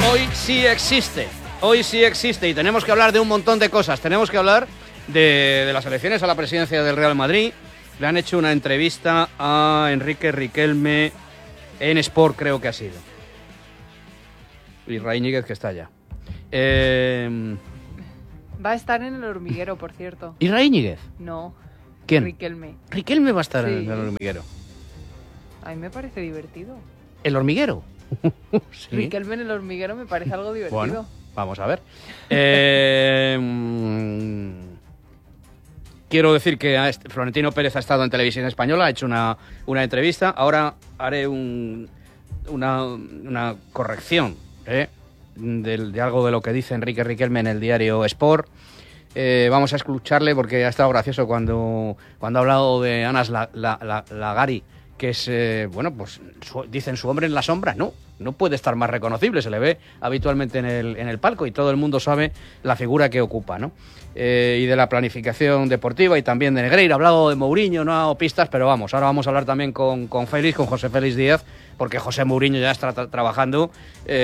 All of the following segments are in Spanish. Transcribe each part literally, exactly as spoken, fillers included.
hoy sí existe. Hoy sí existe y tenemos que hablar de un montón de cosas. Tenemos que hablar de, de las elecciones a la presidencia del Real Madrid. Le han hecho una entrevista a Enrique Riquelme en Sport, creo que ha sido. Y Ray Níguez, que está allá. Eh... Va a estar en El Hormiguero, por cierto. ¿Y Ray Níguez? No. ¿Quién? Riquelme. Riquelme va a estar Sí. en El Hormiguero. A mí me parece divertido. ¿El Hormiguero? Sí. Riquelme en El Hormiguero me parece algo divertido. Bueno, vamos a ver. Eh, mm, quiero decir que a este- Florentino Pérez ha estado en Televisión Española, ha hecho una, una entrevista. Ahora haré un, una, una corrección ¿eh? de, de algo de lo que dice Enrique Riquelme en el diario Sport. Eh, vamos a escucharle porque ha estado gracioso cuando, cuando ha hablado de Anas La- La- La- Lagari, que es, eh, bueno, pues su- dicen su hombre en la sombra. No, no puede estar más reconocible, se le ve habitualmente en el, en el palco y todo el mundo sabe la figura que ocupa, ¿no? Eh, y de la planificación deportiva y también de Negreira. Ha hablado de Mourinho, no ha dado pistas, pero vamos, ahora vamos a hablar también con, con Félix, con José Félix Díaz, porque José Mourinho ya está tra- trabajando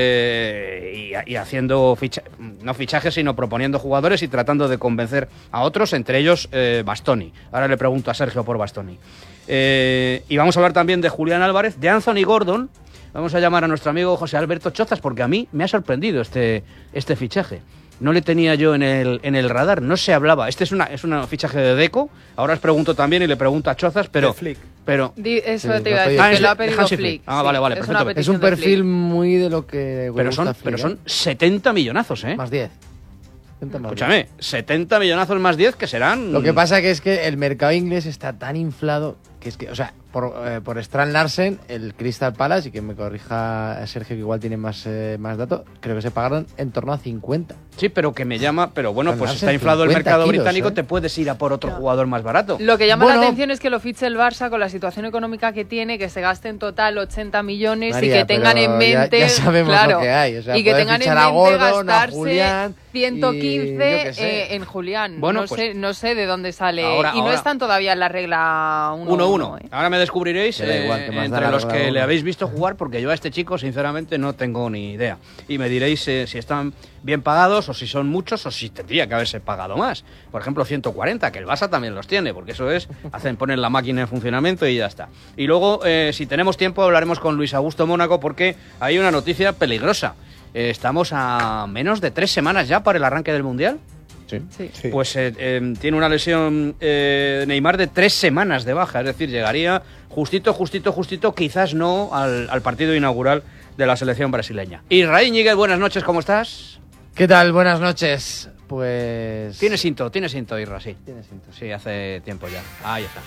eh, y, y haciendo, ficha no fichajes, sino proponiendo jugadores y tratando de convencer a otros, entre ellos eh, Bastoni. Ahora le pregunto a Sergio por Bastoni. Eh, y vamos a hablar también de Julián Álvarez, de Anthony Gordon. Vamos a llamar a nuestro amigo José Alberto Chozas, porque a mí me ha sorprendido este, este fichaje. No le tenía yo en el, en el radar, no se hablaba. Este es una es un fichaje de Deco. Ahora os pregunto también y le pregunto a Chozas, pero... De Flick. pero Di- Eso Sí, te iba a lo ha decir, pedido que Flick. lo ha Ah, es de pedido Hansi Flick. Flick. Ah, vale, vale, es perfecto. una Es petición un de perfil Flick. muy de lo que pero gusta son, Flick, pero ¿eh? son setenta millonazos, ¿eh? Más diez. setenta más Escúchame, setenta millonazos más diez que serán... diez. Lo que pasa que es que el mercado inglés está tan inflado que es que, o sea, por, eh, por Strand Larsen, el Crystal Palace, y que me corrija Sergio que igual tiene más, eh, más datos, creo que se pagaron en torno a cincuenta. Sí, pero que me llama... Pero bueno, pues Ganarse está inflado el cincuenta mercado kilos, británico, ¿eh? te puedes ir a por otro jugador más barato. Lo que llama Bueno. la atención es que lo fiche el Barça con la situación económica que tiene, que se gaste en total ochenta millones María, y que tengan pero en mente, ya, ya sabemos claro, lo que hay. O sea, y que poder tengan en fichar mente a Gordon, a gastarse Julián ciento y quince yo qué sé. eh, en Julián. Bueno, no pues- sé, no sé de dónde sale Ahora- y no ahora- están todavía en la regla uno uno uno. ¿eh? Ahora me descubriréis Me da eh, igual, que más da entre la los regla que uno. le habéis visto jugar, porque yo a este chico, sinceramente, no tengo ni idea. Y me diréis eh, si están bien pagados o si son muchos o si tendría que haberse pagado más. Por ejemplo, ciento cuarenta, que el Barça también los tiene, porque eso es, hacen poner la máquina en funcionamiento y ya está. Y luego, eh, si tenemos tiempo, hablaremos con Luis Augusto Mónaco, porque hay una noticia peligrosa. Eh, estamos a menos de tres semanas ya para el arranque del Mundial. Sí. Sí. Sí. Pues eh, eh, tiene una lesión eh, Neymar de tres semanas de baja, es decir, llegaría justito, justito, justito, quizás no al, al partido inaugural de la selección brasileña. Israel Níguez, buenas noches, ¿cómo estás? ¿Qué tal? Buenas noches. Pues... Tienes cinto, tienes cinto, Isra, sí. Tienes cinto, sí. Sí, hace tiempo ya. Ahí está.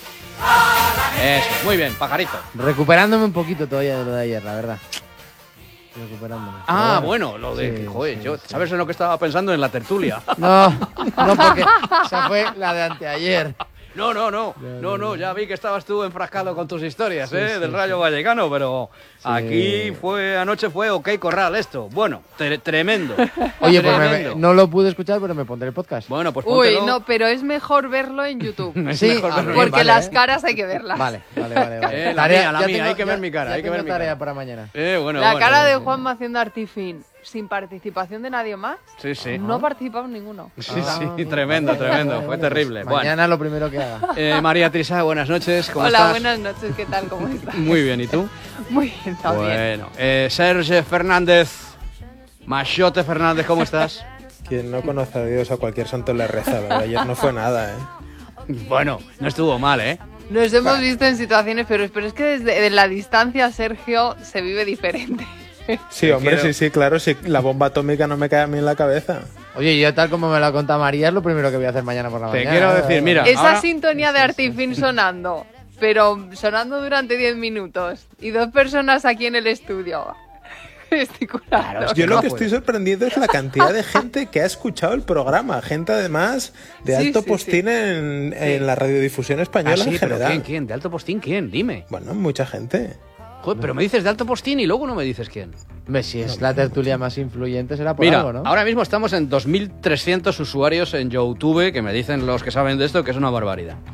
Eso, muy bien, pajarito. Recuperándome un poquito todavía de lo de ayer, la verdad. Recuperándome. Ah, Pero bueno, lo de sí, que, joder, sí, yo, sí. ¿sabes en lo que estaba pensando? En la tertulia. No, no, porque esa fue la de anteayer. No, no, no, Ya, no, ya, no, ya vi que estabas tú enfrascado con tus historias, ¿eh? sí, Del sí. Rayo Vallecano, pero Sí. aquí fue, anoche fue OK Corral esto. Bueno, tre- tremendo. Oye, pues me- Tremendo. no lo pude escuchar, pero me pondré el podcast. Bueno, pues Uy, póntelo. no, pero es mejor verlo en YouTube. Es Sí, mejor ah, verlo. Porque vale, las ¿eh? caras hay que verlas. Vale, vale, vale. vale. Eh, la mía, la ya mía, hay que ver ya- mi cara, ya hay que ver tengo mi tarea cara. para mañana. Eh, bueno, la bueno, cara de bueno. Juanma haciendo Artifin sin participación de nadie más. Sí, sí. No ha participado ninguno. Sí, Ah, sí, tremendo, vale, tremendo. vale, Fue vale, terrible. pues mañana lo primero que haga. Bueno, eh, María Trisá, buenas noches. ¿Cómo Hola, estás? buenas noches, ¿qué tal? ¿Cómo estás? Muy bien, ¿y tú? Muy bien, también. Bueno, eh, Sergio Fernández. Machote Fernández, ¿cómo estás? Quien no conoce a Dios a cualquier santo le reza, pero ayer no fue nada, ¿eh? Bueno, no estuvo mal, ¿eh? Nos hemos visto en situaciones, pero, pero es que desde de la distancia, Sergio, se vive diferente. Sí, hombre, quiero- sí, sí, claro, sí, la bomba atómica no me cae a mí en la cabeza. Oye, yo tal como me lo ha contado María, es lo primero que voy a hacer mañana por la Te mañana. quiero decir, mira, Esa ahora- sintonía de Artifin sonando, pero sonando durante diez minutos y dos personas aquí en el estudio. Gesticulando. Yo lo no que puede. estoy sorprendido es la cantidad de gente que ha escuchado el programa, gente además de Sí, alto sí, postín sí. En, en la radiodifusión Ah, española sí, en pero general. ¿quién, quién? ¿De alto postín quién? Dime. Bueno, mucha gente. Joder, pero me dices de alto postín y luego no me dices quién. Hombre, si es la tertulia más influyente será por Mira, algo, ¿no? ahora mismo estamos en dos mil trescientos usuarios en YouTube, que me dicen los que saben de esto que es una barbaridad.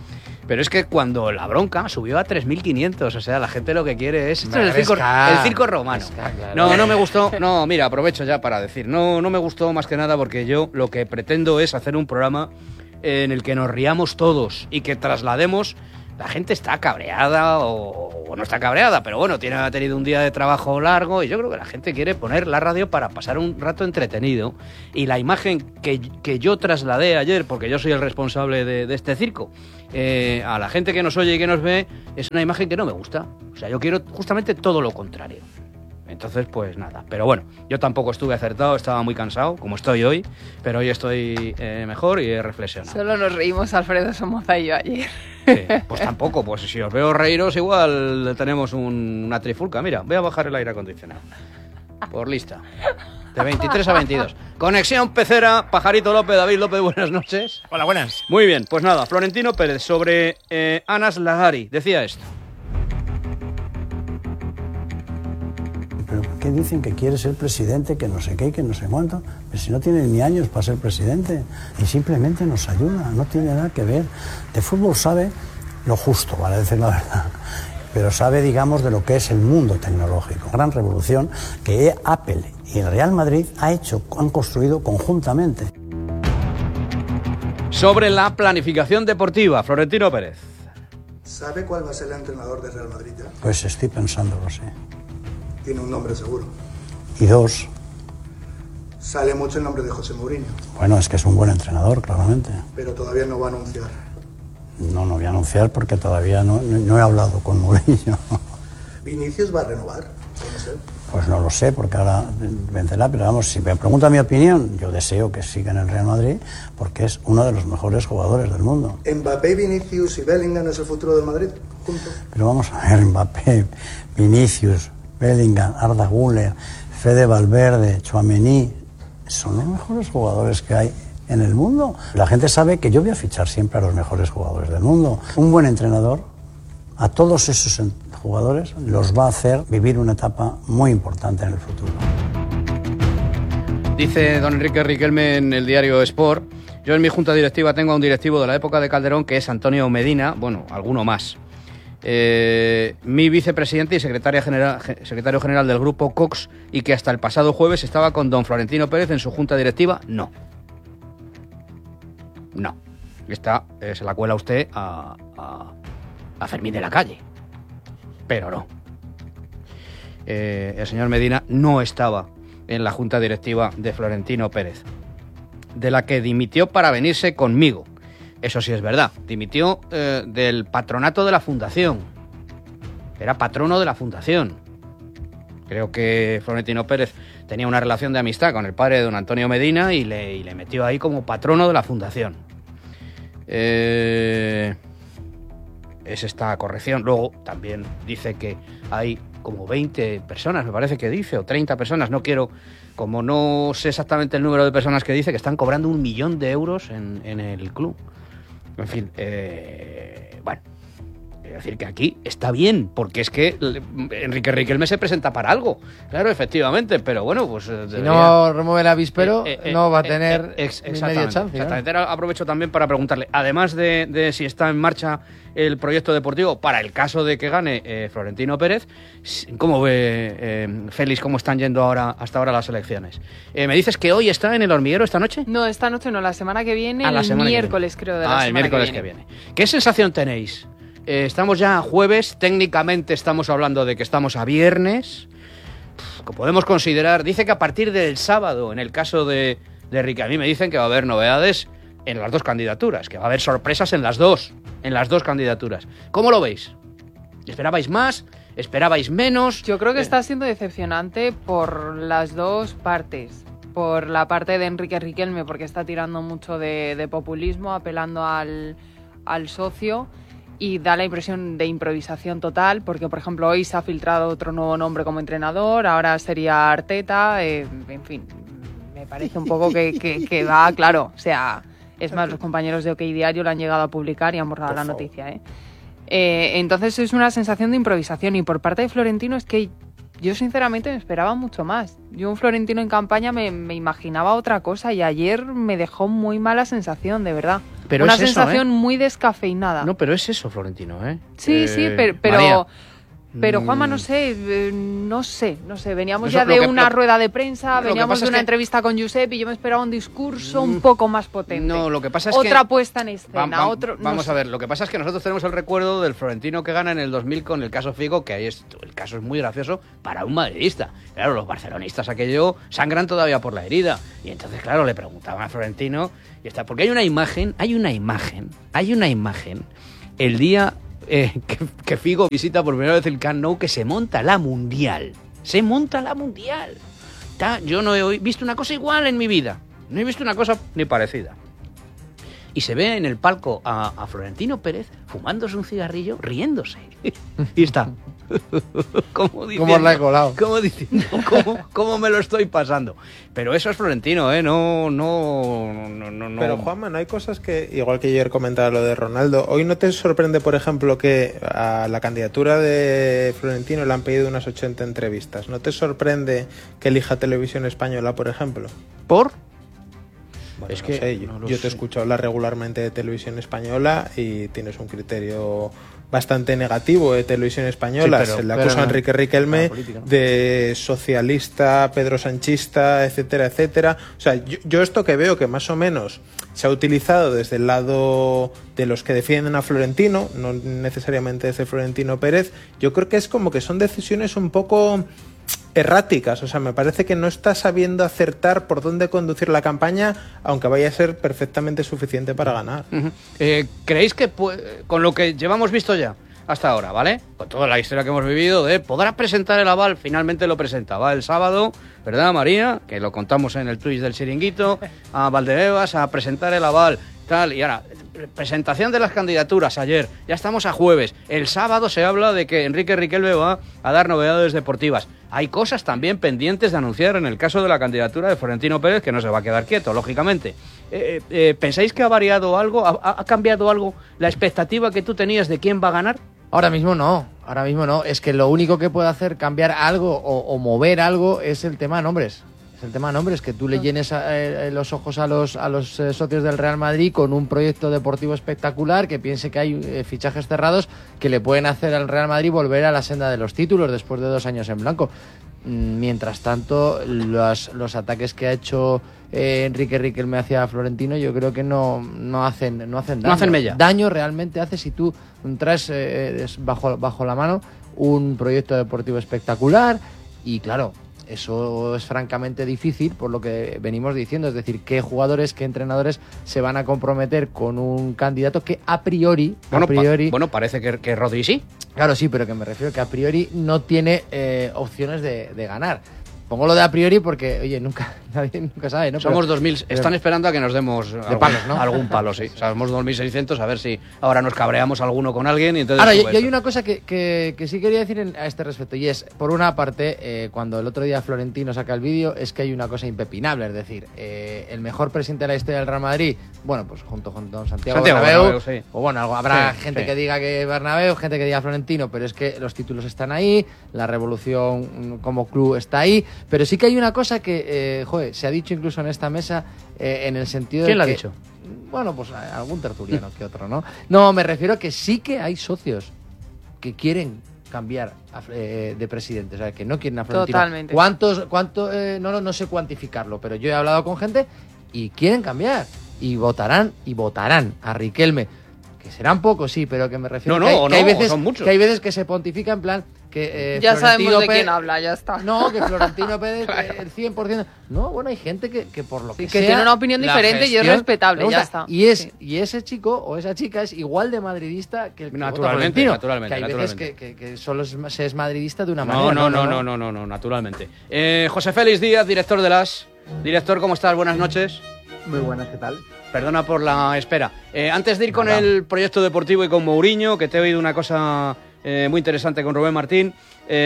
Pero es que cuando la bronca subió a tres mil quinientos, o sea, la gente lo que quiere es... Esto es el Hombre, circo, Resca. el circo romano. Resca, claro. No, no me gustó... No, mira, aprovecho ya para decir. No, no me gustó más que nada porque yo lo que pretendo es hacer un programa en el que nos riamos todos y que traslademos... La gente está cabreada o, o no está cabreada, pero bueno, tiene, ha tenido un día de trabajo largo y yo creo que la gente quiere poner la radio para pasar un rato entretenido. Y la imagen que, que yo trasladé ayer, porque yo soy el responsable de, de este circo, eh, a la gente que nos oye y que nos ve, es una imagen que no me gusta. O sea, yo quiero justamente todo lo contrario. Entonces, pues nada. Pero bueno, yo tampoco estuve acertado, estaba muy cansado, como estoy hoy, pero hoy estoy eh, mejor y he reflexionado. Solo nos reímos Alfredo Somoza y yo ayer. Sí, pues tampoco, pues si os veo reíros igual tenemos un, una trifulca. Mira, voy a bajar el aire acondicionado. Por lista. De veintitrés a veintidós. Conexión Pecera, Pajarito López, David López, buenas noches. Hola, buenas. Muy bien, pues nada, Florentino Pérez sobre eh, Anas Lahari decía esto. ¿Pero por qué dicen que quiere ser presidente, que no sé qué, que no sé cuánto? Pero si no tiene ni años para ser presidente y simplemente nos ayuda, no tiene nada que ver. De fútbol sabe lo justo, vale decir la verdad, pero sabe, digamos, de lo que es el mundo tecnológico. Gran revolución que Apple y el Real Madrid ha hecho, han construido conjuntamente. Sobre la planificación deportiva, Florentino Pérez. ¿Sabe cuál va a ser el entrenador de Real Madrid ya? Pues estoy pensándolo, sí. Tiene un nombre seguro. Y dos, Sale mucho el nombre de José Mourinho, bueno, es que es un buen entrenador, claramente. pero todavía no va a anunciar. No, no voy a anunciar porque todavía no, no, no he hablado con Mourinho. ¿Vinicius va a renovar con usted? Pues no lo sé, porque ahora vencerá, pero vamos, si me pregunta mi opinión, yo deseo que siga en el Real Madrid, porque es uno de los mejores jugadores del mundo. ¿Mbappé, Vinicius y Bellingham es el futuro del Madrid? Juntos. Pero vamos a ver, Mbappé, Vinicius, Bellingham, Arda Güler, Fede Valverde, Tchouaméni, son los mejores jugadores que hay en el mundo. La gente sabe que yo voy a fichar siempre a los mejores jugadores del mundo. Un buen entrenador, a todos esos jugadores los va a hacer vivir una etapa muy importante en el futuro. Dice don Enrique Riquelme en el diario Sport: yo en mi junta directiva tengo a un directivo de la época de Calderón que es Antonio Medina, bueno, alguno más. Eh, mi vicepresidente y secretaria general, secretario general del grupo Cox, y que hasta el pasado jueves estaba con don Florentino Pérez en su junta directiva, no. No. Esta eh, se la cuela usted a, a, a Fermín de la Calle. Pero no. Eh, el señor Medina no estaba en la junta directiva de Florentino Pérez, de la que dimitió para venirse conmigo. Eso sí es verdad. Dimitió eh, del patronato de la fundación. Era patrono de la fundación. Creo que Florentino Pérez tenía una relación de amistad con el padre de don Antonio Medina y le, y le metió ahí como patrono de la fundación. Eh, es esta corrección. Luego también dice que hay como veinte personas, me parece que dice, o treinta personas, no quiero, como no sé exactamente el número de personas que dice, que están cobrando un millón de euros en, en el club. En fin, eh, bueno, es decir que aquí está bien, porque es que Enrique Riquelme se presenta para algo, claro, efectivamente, pero bueno, pues... Si debería... no remueve el avispero, eh, eh, no va a eh, tener eh, ex- ni exactamente, medio chance. exactamente. ¿no? Ahora aprovecho también para preguntarle, además de, de si está en marcha el proyecto deportivo para el caso de que gane eh, Florentino Pérez, ¿cómo ve eh, Félix cómo están yendo ahora hasta ahora las elecciones? Eh, ¿Me dices que hoy está en El Hormiguero esta noche? No, esta noche no, la semana que viene, Ah, la el semana que miércoles creo de la Ah, el semana miércoles que que viene. viene. ¿Qué sensación tenéis? Eh, estamos ya a jueves, técnicamente estamos hablando de que estamos a viernes, que podemos considerar, dice que a partir del sábado, en el caso de, de Enrique, a mí me dicen que va a haber novedades en las dos candidaturas, que va a haber sorpresas en las dos, en las dos candidaturas. ¿Cómo lo veis? ¿Esperabais más? ¿Esperabais menos? Yo creo que Eh, está siendo decepcionante por las dos partes. Por la parte de Enrique Riquelme, porque está tirando mucho de, de populismo, apelando al, al socio, y da la impresión de improvisación total, porque por ejemplo hoy se ha filtrado otro nuevo nombre como entrenador, ahora sería Arteta, eh, en fin, me parece un poco que, que, que va, claro, o sea, es más, los compañeros de OK Diario lo han llegado a publicar y han borrado la noticia, ¿eh? Eh, entonces es una sensación de improvisación, y por parte de Florentino es que yo sinceramente me esperaba mucho más. Yo un Florentino en campaña me, me imaginaba otra cosa, y ayer me dejó muy mala sensación, de verdad. pero Una es eso, sensación ¿eh? muy descafeinada. No, pero es eso, Florentino, ¿eh? Sí, Eh, sí, pero, pero, María. pero Juanma, Mm. no sé, eh, no sé, no sé. Veníamos Eso, ya lo de que- una lo- rueda de prensa, lo que veníamos pasa de es una que- entrevista con Josep y yo me esperaba un discurso Mm. un poco más potente. No, lo que pasa es Otra que... puesta en escena, Va- va- otro... no vamos sé. a ver, lo que pasa es que nosotros tenemos el recuerdo del Florentino que gana en el dos mil con el caso Figo, que ahí es, el caso es muy gracioso para un madridista. Claro, los barcelonistas aquello sangran todavía por la herida. Y entonces, claro, le preguntaban a Florentino y está, porque hay una imagen, hay una imagen, hay una imagen el día eh, que, que Figo visita por primera vez el Camp Nou, que se monta la Mundial. Se monta la Mundial. Ta- Yo no he visto una cosa igual en mi vida. No he visto una cosa ni parecida. Y se ve en el palco a, a Florentino Pérez fumándose un cigarrillo, riéndose. Y está. Como diciendo, ¿Cómo la he colado? Como diciendo, ¿cómo, cómo me lo estoy pasando? Pero eso es Florentino, ¿eh? No, no, no, no. no. Pero Juanma, no hay cosas que, igual que ayer comentaba lo de Ronaldo, hoy no te sorprende, por ejemplo, que a la candidatura de Florentino le han pedido unas ochenta entrevistas. ¿No te sorprende que elija Televisión Española, por ejemplo? ¿Por? Bueno, Es no que sé, yo, no lo yo te sé. he escuchado hablar regularmente de Televisión Española y tienes un criterio bastante negativo de Televisión Española. Sí, pero- Se le pero acusa a no- Enrique Riquelme la política, ¿no? de socialista, Pedro Sanchista, etcétera, etcétera. O sea, yo, yo esto que veo que más o menos se ha utilizado desde el lado de los que defienden a Florentino, no necesariamente desde Florentino Pérez, yo creo que es como que son decisiones un poco erráticas. O sea, me parece que no está sabiendo acertar por dónde conducir la campaña, aunque vaya a ser perfectamente suficiente para ganar. Ujú. Eh, ¿Creéis que pu- con lo que llevamos visto ya hasta ahora, ¿vale? Con toda la historia que hemos vivido de podrá presentar el aval, finalmente lo presentaba el sábado, ¿verdad, María? Que lo contamos en el Twitch del Chiringuito, a Valdebebas a presentar el aval, tal, y ahora, presentación de las candidaturas ayer, ya estamos a jueves, el sábado se habla de que Enrique Riquelme va a dar novedades deportivas. Hay cosas también pendientes de anunciar en el caso de la candidatura de Florentino Pérez, que no se va a quedar quieto, lógicamente. Eh, eh, ¿Pensáis que ha variado algo, ha, ha cambiado algo la expectativa que tú tenías de quién va a ganar? Ahora mismo no, ahora mismo no. Es que lo único que puede hacer cambiar algo o, o mover algo es el tema de nombres. Es el tema de nombres, que tú le llenes a- eh, los ojos a los, a los eh, socios del Real Madrid con un proyecto deportivo espectacular, que piense que hay eh, fichajes cerrados que le pueden hacer al Real Madrid volver a la senda de los títulos después de dos años en blanco. Mm, Mientras tanto, los, los ataques que ha hecho eh, Enrique Riquelme hacia Florentino, yo creo que no, no hacen no hacen No daño. hacen mella. Daño realmente hace si tú traes eh, es bajo, bajo la mano un proyecto deportivo espectacular y claro, eso es francamente difícil por lo que venimos diciendo, es decir, qué jugadores, qué entrenadores se van a comprometer con un candidato que a priori, Bueno, a priori, pa- bueno parece que, que Rodri sí. claro sí, pero que me refiero que a priori no tiene eh, opciones de, de ganar. Pongo lo de a priori porque, oye, nunca nadie nunca sabe, ¿no? Somos Pero- dos mil, pero- están esperando a que nos demos algún, palos, ¿no? algún palo, sí. O sea, somos dos mil seiscientos, a ver si ahora nos cabreamos alguno con alguien y entonces... Ahora, sube yo, yo hay eso. una cosa que, que- que sí quería decir en- a este respecto, y es, por una parte, eh, cuando el otro día Florentino saca el vídeo, es que hay una cosa impepinable, es decir, eh, el mejor presidente de la historia del Real Madrid, bueno, pues junto con don Santiago, Santiago Bernabéu, Bernabéu, sí. o bueno, algo, habrá Sí, gente sí. que diga que Bernabéu, gente que diga Florentino, pero es que los títulos están ahí, la revolución mm, como club está ahí, pero sí que hay una cosa que, eh, joder, se ha dicho incluso en esta mesa, eh, en el sentido ¿Quién de lo ha que- dicho? Bueno, pues a- algún tertuliano que otro, ¿no? No, me refiero a que sí que hay socios que quieren cambiar a- eh, de presidente, o sea, que no quieren a Florentino. Totalmente. ¿Cuántos, cuánto, eh, no, no, no sé cuantificarlo, pero yo he hablado con gente y quieren cambiar y votarán y votarán a Riquelme, que serán pocos, sí, pero que me refiero No, que, hay, no, que hay no, veces son muchos. que hay veces que se pontifica en plan que eh, Ya Florentino sabemos de Pérez- quién habla, ya está. No, que Florentino Pérez eh, el cien por ciento. No, bueno, hay gente que, que por lo que Sí, que sea, tiene una opinión la diferente y es gestión respetable, le gusta. ya está. Y es Sí. y ese chico o esa chica es igual de madridista que el que vota Naturalmente, Florentino. naturalmente, Que hay veces naturalmente. que, que- que solo es- se es madridista de una No, manera. no, no, no, no, no, no, naturalmente. Eh, José Félix Díaz, director de las... Director, ¿cómo estás? Buenas noches. Muy buenas, ¿qué tal? Perdona por la espera. Eh, antes de ir con Nada. el proyecto deportivo y con Mourinho, que te he oído una cosa eh, muy interesante con Rubén Martín,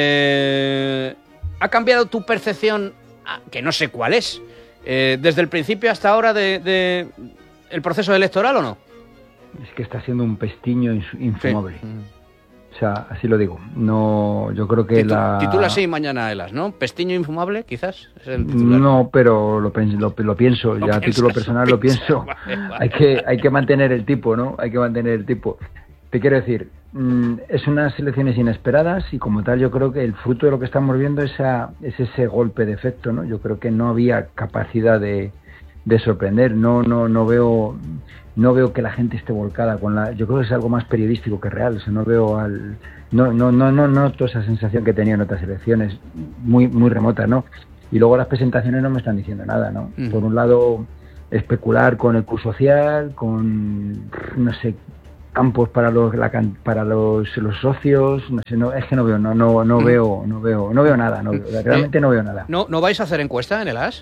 eh, ¿ha cambiado tu percepción, ah, que no sé cuál es, eh, desde el principio hasta ahora de, de el proceso electoral o no? Es que está siendo un pestiño ins- infumable. Mm. O sea, así lo digo. No, yo creo que Titu la... Titula así mañana Elas, ¿no? Pestiño infumable, quizás. Es el titular. No, pero lo, lo, lo pienso, Lo ya a piensas, título personal lo piensas. pienso. Vale, vale. Hay que, hay que mantener el tipo, ¿no? Hay que mantener el tipo. Te quiero decir, mmm, es unas elecciones inesperadas y como tal yo creo que el fruto de lo que estamos viendo es, a, es ese golpe de efecto, ¿no? Yo creo que no había capacidad de, de sorprender, no, no, no veo, no veo que la gente esté volcada con la, yo creo que es algo más periodístico que real, o sea, no veo al, no, no, no, no noto esa sensación que tenía en otras elecciones, muy, muy remota, ¿no? Y luego las presentaciones no me están diciendo nada, ¿no? Uh-huh. Por un lado, especular con el Q social, con, no sé, campos para los la, para los, los socios, no sé, no, es que no veo, no, no, no veo, no veo, no veo nada, no, realmente no veo nada. ¿No, no vais a hacer encuesta en el A S?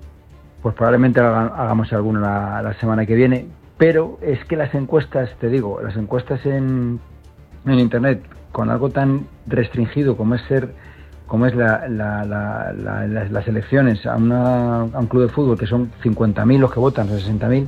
Pues probablemente hagamos alguna la, la semana que viene, pero es que las encuestas, te digo, las encuestas en, en internet con algo tan restringido como es ser, como es la, la, la, la, las, las elecciones a, una, a un club de fútbol que son cincuenta mil los que votan, sesenta mil.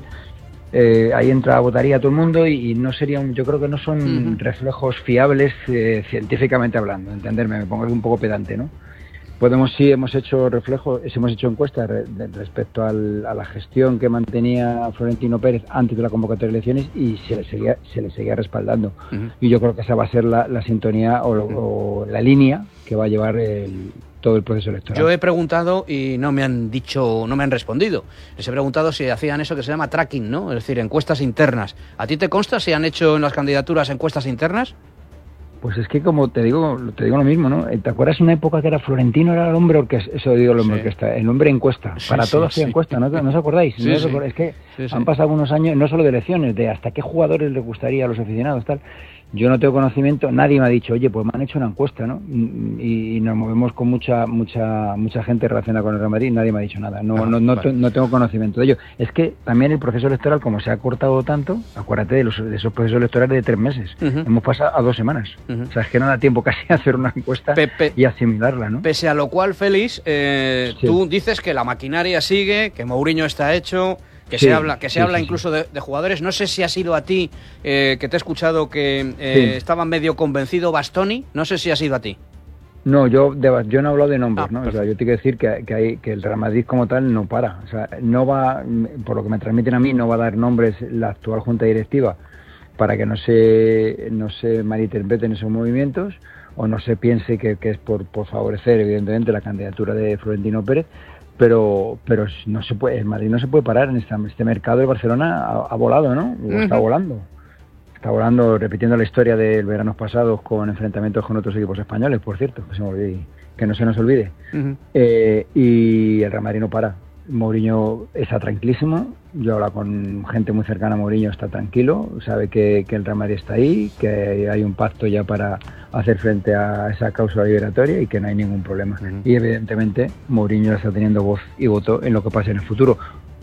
Eh, ahí entra, votaría todo el mundo y, y no sería un, yo creo que no son uh-huh. reflejos fiables eh, científicamente hablando, entenderme, me pongo un poco pedante, ¿no? Podemos, sí, hemos hecho reflejos, hemos hecho encuestas re, de, respecto al, a la gestión que mantenía Florentino Pérez antes de la convocatoria de elecciones y se le seguía, se le seguía respaldando. Uh-huh. Y yo creo que esa va a ser la, la sintonía o, uh-huh. o la línea que va a llevar el todo el proceso electoral. Yo he preguntado y no me han dicho, no me han respondido. Les he preguntado si hacían eso que se llama tracking, ¿no? Es decir, encuestas internas. ¿A ti te consta si han hecho en las candidaturas encuestas internas? Pues es que como te digo, te digo lo mismo, ¿no? ¿Te acuerdas una época que era Florentino, era el hombre orquesta? Eso digo el hombre sí. orquesta, el hombre encuesta. Sí, Para sí, todos hacía sí. encuesta, ¿no? ¿No os acordáis? Sí, ¿No sí. Es que sí, sí. han pasado algunos años, no solo de elecciones, de hasta qué jugadores les gustaría a los aficionados, tal. Yo no tengo conocimiento, nadie me ha dicho, oye, pues me han hecho una encuesta, ¿no? Y, y nos movemos con mucha mucha mucha gente relacionada con el Real Madrid, nadie me ha dicho nada, no ah, no no, vale. no tengo conocimiento de ello. Es que también el proceso electoral, como se ha cortado tanto, acuérdate de, los, de esos procesos electorales de tres meses, uh-huh. hemos pasado a dos semanas, uh-huh. o sea, es que no da tiempo casi a hacer una encuesta Pepe, y asimilarla, ¿no? Pese a lo cual, Félix, eh, sí. tú dices que la maquinaria sigue, que Mourinho está hecho... Que sí, se habla, que se sí, habla sí, incluso sí. De, de jugadores. No sé si ha sido a ti eh, que te he escuchado que eh, sí. estaba medio convencido Bastoni. No sé si ha sido a ti. No, yo de, yo no he hablado de nombres, ah, ¿no? O sea, yo tengo que decir que, que, hay, que el Real Madrid como tal no para. O sea, no va, por lo que me transmiten a mí, no va a dar nombres la actual junta directiva para que no se no se malinterpreten esos movimientos o no se piense que, que es por, por favorecer, evidentemente, la candidatura de Florentino Pérez. Pero pero no se puede, el Madrid no se puede parar en esta, este mercado. El Barcelona ha, ha volado, ¿no? O está uh-huh. volando. Está volando, repitiendo la historia del verano pasado con enfrentamientos con otros equipos españoles, por cierto, que, se me olvide, que no se nos olvide. Uh-huh. Eh, y el Real Madrid no para. Mourinho está tranquilísimo. Yo hablo con gente muy cercana a Mourinho, está tranquilo, sabe que, que el Real Madrid está ahí, que hay un pacto ya para hacer frente a esa cláusula liberatoria y que no hay ningún problema. Uh-huh. Y evidentemente Mourinho está teniendo voz y voto en lo que pase en el futuro,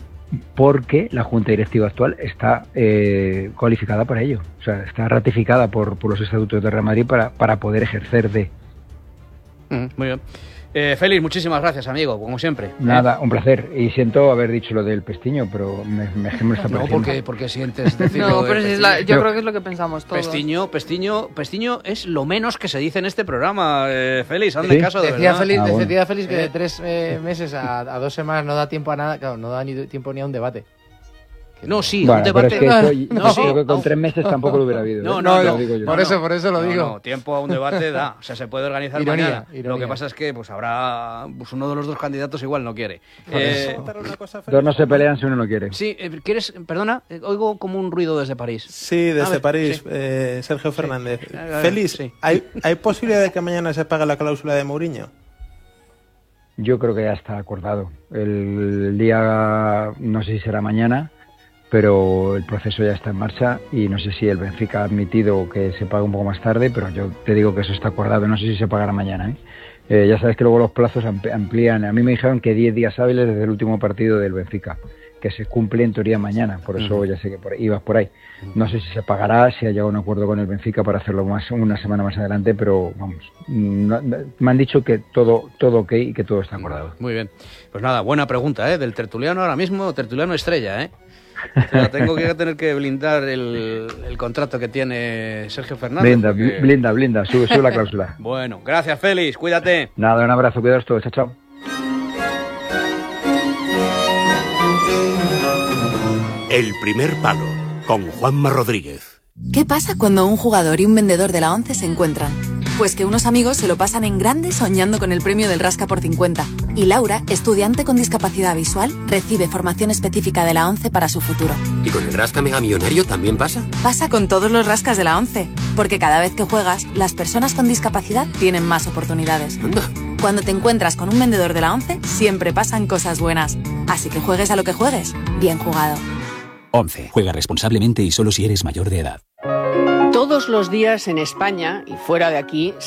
porque la junta directiva actual está eh, cualificada para ello, o sea, está ratificada por, por los estatutos del Real Madrid para, para poder ejercer de. Uh-huh. Muy bien. Eh, Félix, muchísimas gracias, amigo, como siempre. Nada, ¿eh? Un placer. Y siento haber dicho lo del pestiño, pero me, me, me está No, porque, porque sientes decirlo. No, pero es la, yo pero, creo que es lo que pensamos todos. Pestiño, pestiño, pestiño es lo menos que se dice en este programa, eh, Félix, hazme ¿Sí? caso de decía verdad. Félix, ah, bueno. Decía Félix que de tres eh, meses a, a dos semanas no da tiempo a nada, claro, no da ni tiempo ni a un debate. No, sí, bueno, un debate. Pero es que eso, no, sí, creo que con no. tres meses tampoco lo hubiera habido. No, no, no, no, por eso, por eso lo no, digo. No, tiempo a un debate da, o sea, se puede organizar ironía, mañana. Ironía. Lo que pasa es que pues habrá pues uno de los dos candidatos igual no quiere. Eh, dos no se pelean si uno no quiere. Sí, ¿quieres? Perdona, oigo como un ruido desde París. Sí, desde ver, París, sí. Eh, Sergio Fernández. Sí. Ver, Félix, sí. ¿hay, ¿hay posibilidad de que mañana se pague la cláusula de Mourinho? Yo creo que ya está acordado. El día, no sé si será mañana, pero el proceso ya está en marcha y no sé si el Benfica ha admitido que se pague un poco más tarde, pero yo te digo que eso está acordado, no sé si se pagará mañana, ¿eh? Eh, ya sabes que luego los plazos amplían, a mí me dijeron que diez días hábiles desde el último partido del Benfica, que se cumple en teoría mañana, por eso Uh-huh. ya sé que por, ibas por ahí. No sé si se pagará, si ha llegado a un acuerdo con el Benfica para hacerlo más una semana más adelante, pero vamos, no, me han dicho que todo todo ok y que todo está acordado. Muy bien. Pues nada, buena pregunta, ¿eh? Del tertuliano ahora mismo, tertuliano estrella, ¿eh? O sea, tengo que tener que blindar el, el contrato que tiene Sergio Fernández. Blinda, porque... blinda, blinda, sube, sube la cláusula. Bueno, gracias, Félix, cuídate. Nada, un abrazo, cuidaos todos, chao, chao. El primer palo, con Juanma Rodríguez. ¿Qué pasa cuando un jugador y un vendedor de la ONCE se encuentran? Pues que unos amigos se lo pasan en grande soñando con el premio del Rasca por cincuenta. Y Laura, estudiante con discapacidad visual, recibe formación específica de la ONCE para su futuro. ¿Y con el Rasca Mega Millonario también pasa? Pasa con todos los rascas de la ONCE, porque cada vez que juegas, las personas con discapacidad tienen más oportunidades. Anda. Cuando te encuentras con un vendedor de la ONCE, siempre pasan cosas buenas. Así que juegues a lo que juegues, bien jugado. ONCE. Juega responsablemente y solo si eres mayor de edad. Todos los días en España y fuera de aquí